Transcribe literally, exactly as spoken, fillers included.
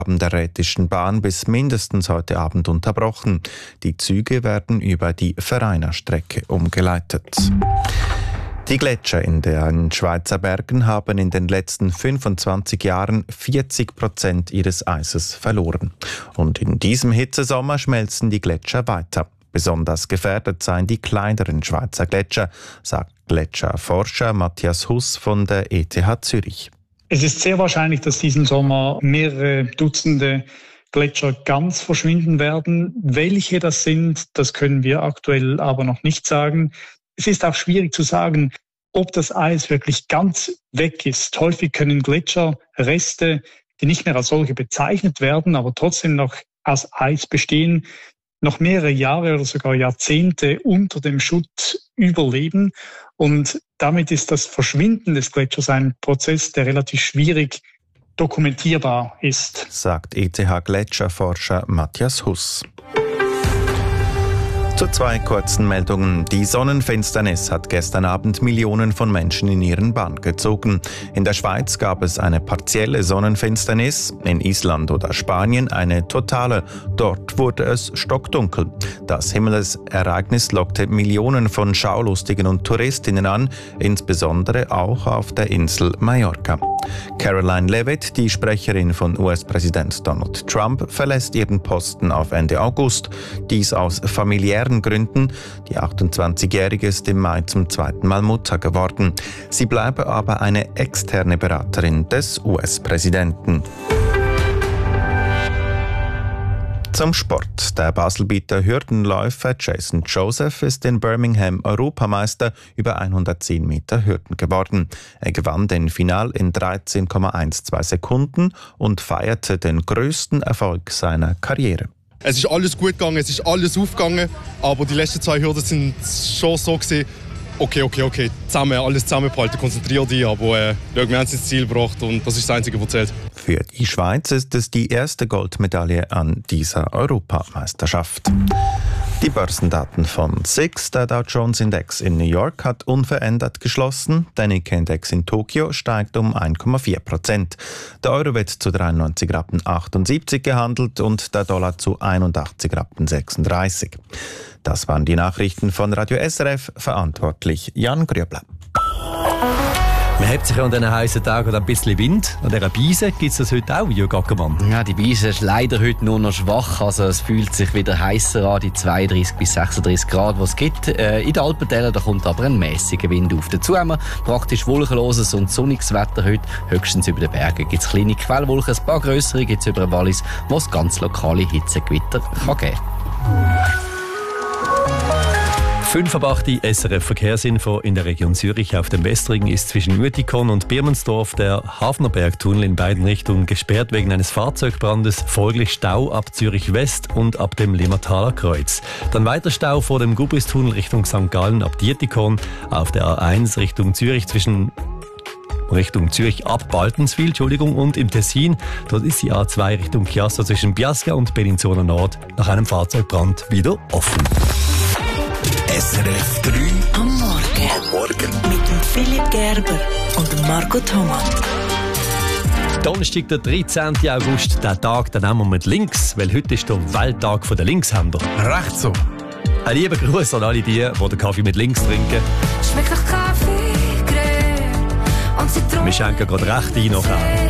der Rhätischen Bahn bis mindestens heute Abend unterbrochen. Die Züge werden über die Verrheinerstrecke umgeleitet. Die Gletscher in den Schweizer Bergen haben in den letzten fünfundzwanzig Jahren vierzig Prozent ihres Eises verloren. Und in diesem Hitzesommer schmelzen die Gletscher weiter. Besonders gefährdet seien die kleineren Schweizer Gletscher, sagt Gletscherforscher Matthias Huss von der E T H Zürich. Es ist sehr wahrscheinlich, dass diesen Sommer mehrere Dutzende Gletscher ganz verschwinden werden. Welche das sind, das können wir aktuell aber noch nicht sagen. Es ist auch schwierig zu sagen, ob das Eis wirklich ganz weg ist. Häufig können Gletscherreste, die nicht mehr als solche bezeichnet werden, aber trotzdem noch als Eis bestehen, noch mehrere Jahre oder sogar Jahrzehnte unter dem Schutt überleben. Und damit ist das Verschwinden des Gletschers ein Prozess, der relativ schwierig dokumentierbar ist, sagt E T H-Gletscherforscher Matthias Huss. Zu zwei kurzen Meldungen. Die Sonnenfinsternis hat gestern Abend Millionen von Menschen in ihren Bann gezogen. In der Schweiz gab es eine partielle Sonnenfinsternis, in Island oder Spanien eine totale. Dort wurde es stockdunkel. Das Himmelsereignis lockte Millionen von Schaulustigen und Touristinnen an, insbesondere auch auf der Insel Mallorca. Caroline Leavitt, die Sprecherin von U S-Präsident Donald Trump, verlässt ihren Posten auf Ende August. Dies aus familiären Gründen. Die achtundzwanzigjährige ist im Mai zum zweiten Mal Mutter geworden. Sie bleibe aber eine externe Beraterin des U S-Präsidenten. Zum Sport. Der Baselbieter Hürdenläufer Jason Joseph ist in Birmingham Europameister über hundertzehn Meter Hürden geworden. Er gewann den Final in dreizehn Komma zwölf Sekunden und feierte den größten Erfolg seiner Karriere. Es ist alles gut gegangen, es ist alles aufgegangen, aber die letzten zwei Hürden sind schon so gewesen, okay, okay, okay, zusammen, alles zusammenbehalten, konzentrier dich, aber äh, wir haben es ins Ziel gebracht und das ist das Einzige, was zählt. Für die Schweiz ist es die erste Goldmedaille an dieser Europameisterschaft. Die Börsendaten von S I X, der Dow Jones Index in New York, hat unverändert geschlossen. Der Nikkei-Index in Tokio steigt um eins Komma vier Prozent. Der Euro wird zu dreiundneunzig Rappen achtundsiebzig gehandelt und der Dollar zu einundachtzig Rappen sechsunddreißig. Das waren die Nachrichten von Radio S R F, verantwortlich Jan Grübler. Man hat sich an diesen heißen Tagen ein bisschen Wind. An dieser Beise gibt es das heute auch, Jörg Ackermann. Ja, die Beise ist leider heute nur noch schwach. Also es fühlt sich wieder heißer an, die zweiunddreißig bis sechsunddreißig Grad, die es gibt. Äh, in den Alpentälern da kommt aber ein mäßiger Wind auf. Dazu haben wir praktisch wolkenloses und sonniges Wetter heute. Höchstens über den Bergen gibt es kleine Quellwolken, ein paar grössere gibt es über den Wallis, wo es ganz lokale Hitzegewitter kann geben. Fünf ab acht S R F Verkehrsinfo in der Region Zürich. Auf dem Westring ist zwischen Uetikon und Birmensdorf der Hafnerbergtunnel in beiden Richtungen gesperrt wegen eines Fahrzeugbrandes. Folglich Stau ab Zürich West und ab dem Limmertaler Kreuz. Dann weiter Stau vor dem Gubristunnel Richtung Sankt Gallen ab Dietikon. Auf der A eins Richtung Zürich zwischen Richtung Zürich ab Baltenswil, Entschuldigung, und im Tessin, dort ist die A zwei Richtung Chiasso zwischen Biasca und Bellinzona Nord nach einem Fahrzeugbrand wieder offen. S R F drei am Morgen. Am Morgen. Mit dem Philipp Gerber und dem Marco Thomas. Donnerstag, der dreizehnten August, der Tag, den nehmen wir mit links, weil heute ist der Welttag der Linkshänder. Recht so. Ein lieber Gruß an alle die, die den Kaffee mit links trinken. Schmeckt nach Kaffee, Creme und Zitrone. Wir schenken gerade recht ein nachher.